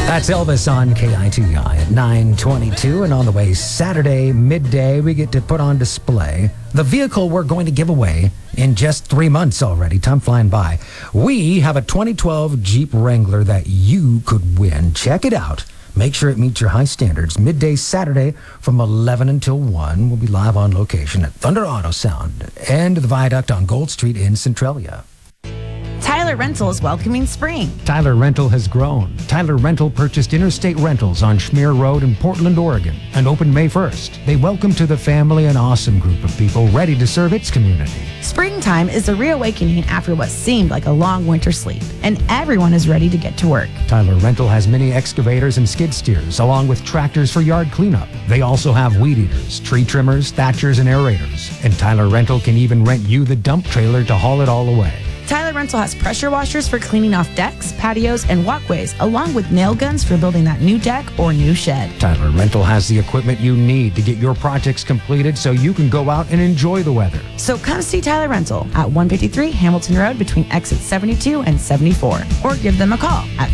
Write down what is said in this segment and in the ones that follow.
That's Elvis on KITI at 9:22, and on the way Saturday midday, we get to put on display the vehicle we're going to give away in just 3 months already. Time flying by. We have a 2012 Jeep Wrangler that you could win. Check it out. Make sure it meets your high standards. Midday Saturday from 11 until 1. We'll be live on location at Thunder Auto Sound and the Viaduct on Gold Street in Centralia. Tyler Rental is welcoming spring. Tyler Rental has grown. Tyler Rental purchased Interstate Rentals on Schmear Road in Portland, Oregon, and opened May 1st. They welcome to the family an awesome group of people ready to serve its community. Springtime is a reawakening after what seemed like a long winter sleep, and everyone is ready to get to work. Tyler Rental has mini excavators and skid steers, along with tractors for yard cleanup. They also have weed eaters, tree trimmers, thatchers, and aerators. And Tyler Rental can even rent you the dump trailer to haul it all away. Tyler Rental has pressure washers for cleaning off decks, patios, and walkways, along with nail guns for building that new deck or new shed. Tyler Rental has the equipment you need to get your projects completed so you can go out and enjoy the weather. So come see Tyler Rental at 153 Hamilton Road between exits 72 and 74, or give them a call at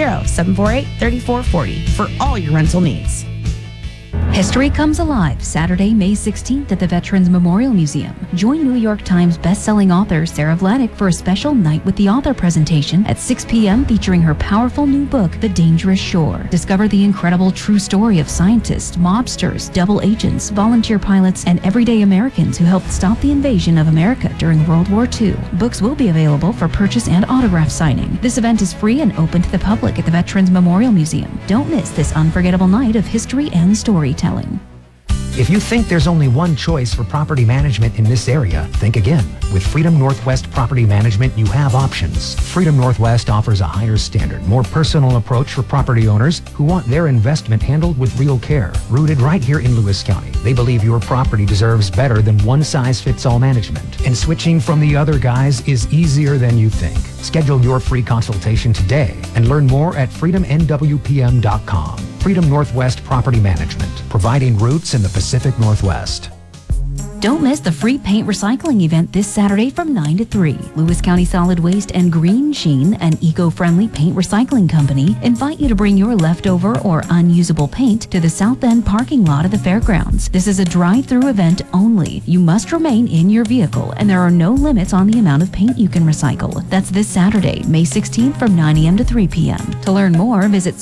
360-748-3440 for all your rental needs. History comes alive Saturday, May 16th at the Veterans Memorial Museum. Join New York Times best-selling author Sarah Vladeck for a special Night with the Author presentation at 6 p.m. featuring her powerful new book, The Dangerous Shore. Discover the incredible true story of scientists, mobsters, double agents, volunteer pilots, and everyday Americans who helped stop the invasion of America during World War II. Books will be available for purchase and autograph signing. This event is free and open to the public at the Veterans Memorial Museum. Don't miss this unforgettable night of history and storytelling. If you think there's only one choice for property management in this area, think again. With Freedom Northwest Property Management, you have options. Freedom Northwest offers a higher standard, more personal approach for property owners who want their investment handled with real care. Rooted right here in Lewis County, they believe your property deserves better than one-size-fits-all management. And switching from the other guys is easier than you think. Schedule your free consultation today and learn more at freedomnwpm.com. Freedom Northwest Property Management, providing roots in the Pacific Northwest. Don't miss the free paint recycling event this Saturday from 9 to 3. Lewis County Solid Waste and Green Sheen, an eco-friendly paint recycling company, invite you to bring your leftover or unusable paint to the South End parking lot of the fairgrounds. This is a drive-through event only. You must remain in your vehicle, and there are no limits on the amount of paint you can recycle. That's this Saturday, May 16th from 9 a.m. to 3 p.m. To learn more, visit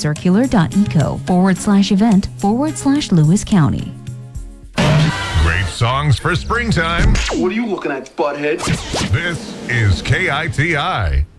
circular.eco/event/Lewis County. Great songs for springtime. What are you looking at, butthead? This is KITI.